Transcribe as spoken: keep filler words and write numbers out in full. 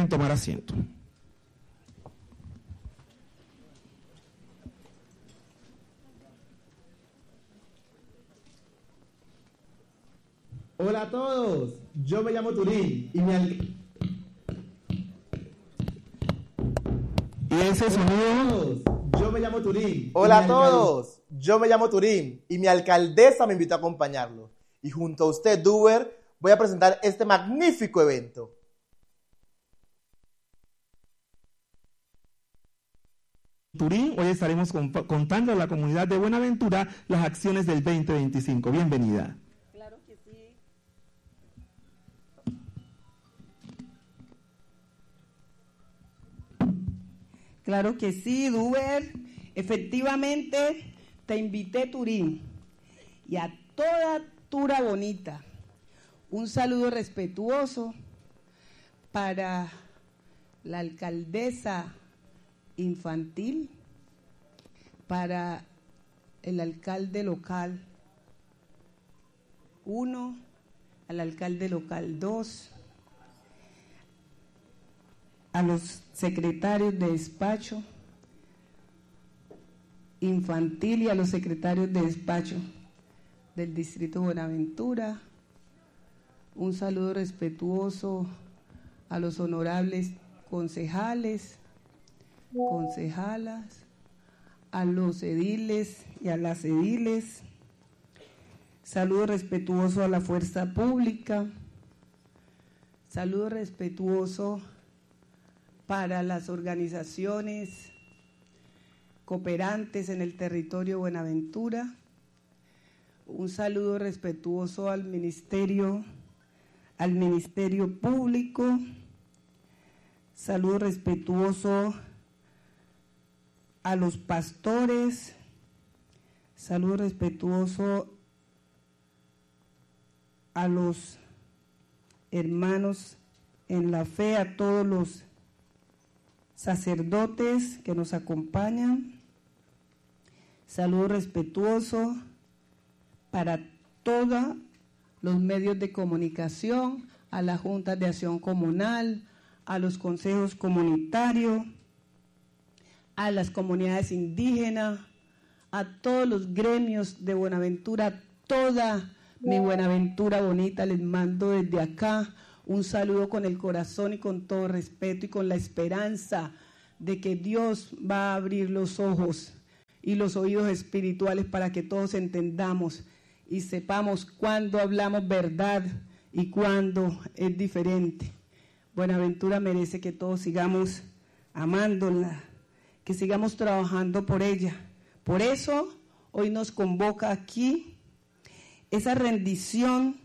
Pueden tomar asiento. Hola a todos, yo me llamo Turín y mi al... Y ese sonido... Yo me llamo Turín. Hola a todos, yo me llamo Turín y mi alcaldesa me invitó a acompañarlo. Y junto a usted, Duber, voy a presentar este magnífico evento. Turín, hoy estaremos contando a la comunidad de Buenaventura las acciones del veinte veinticinco. Bienvenida. Claro que sí. Claro que sí, Duber. Efectivamente, te invité, Turín, y a toda Tura bonita. Un saludo respetuoso para la alcaldesa infantil, para el alcalde local uno, al alcalde local dos, a los secretarios de despacho infantil y a los secretarios de despacho del distrito de Buenaventura. Un saludo respetuoso a los honorables concejales, concejalas, a los ediles y a las ediles. Saludo respetuoso a la fuerza pública. Saludo respetuoso para las organizaciones cooperantes en el territorio de Buenaventura. Un saludo respetuoso al ministerio, al Ministerio Público. Saludo respetuoso a los pastores. Saludo respetuoso a los hermanos en la fe, a todos los sacerdotes que nos acompañan. Saludo respetuoso para todos los medios de comunicación, a las juntas de acción comunal, a los consejos comunitarios, a las comunidades indígenas, a todos los gremios de Buenaventura, toda mi Buenaventura bonita, les mando desde acá un saludo con el corazón y con todo respeto y con la esperanza de que Dios va a abrir los ojos y los oídos espirituales para que todos entendamos y sepamos cuándo hablamos verdad y cuándo es diferente. Buenaventura merece que todos sigamos amándola, que sigamos trabajando por ella. Por eso hoy nos convoca aquí esa rendición